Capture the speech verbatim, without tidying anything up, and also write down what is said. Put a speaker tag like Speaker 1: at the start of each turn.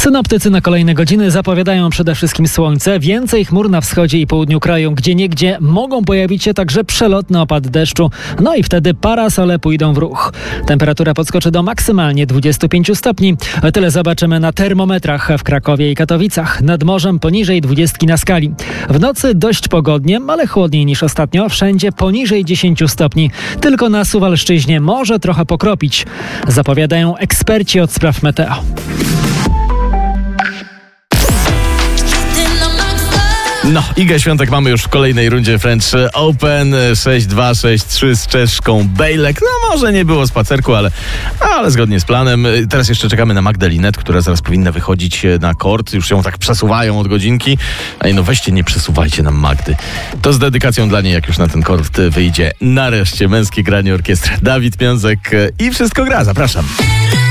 Speaker 1: Synoptycy na kolejne godziny zapowiadają przede wszystkim słońce, więcej chmur na wschodzie i południu kraju, gdzieniegdzie mogą pojawić się także przelotne opady deszczu, no i wtedy parasole pójdą w ruch. Temperatura podskoczy do maksymalnie dwudziestu pięciu stopni. Tyle zobaczymy na termometrach w Krakowie i Katowicach. Nad morzem poniżej dwudziestki na skali. W nocy dość pogodnie, ale chłodniej niż ostatnio, wszędzie poniżej dziesięciu stopni. Tylko na Suwalszczyźnie może trochę pokropić. Zapowiadają eksperci od spraw meteo.
Speaker 2: No, Iga Świątek mamy już w kolejnej rundzie French Open. sześć dwa, sześć trzy z Czeszką Bejlek. No może nie było spacerku, ale, ale zgodnie z planem. Teraz jeszcze czekamy na Magdalinę, która zaraz powinna wychodzić na kort. Już ją tak przesuwają od godzinki. Ej, no weźcie, nie przesuwajcie nam Magdy. To z dedykacją dla niej, jak już na ten kort wyjdzie nareszcie męskie granie orkiestra. Dawid Miązek i Wszystko gra. Zapraszam.